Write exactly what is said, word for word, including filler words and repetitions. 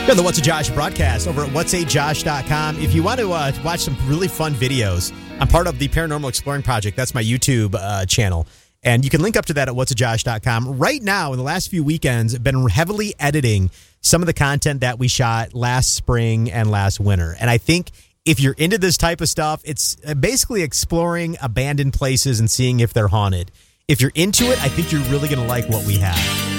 Got the What's a Josh broadcast over at whats a josh dot com. If you want to uh, watch some really fun videos, I'm part of the Paranormal Exploring Project. That's my YouTube uh, channel. And you can link up to that at whats a josh dot com. Right now, in the last few weekends, I've been heavily editing some of the content that we shot last spring and last winter. And I think if you're into this type of stuff, it's basically exploring abandoned places and seeing if they're haunted. If you're into it, I think you're really going to like what we have.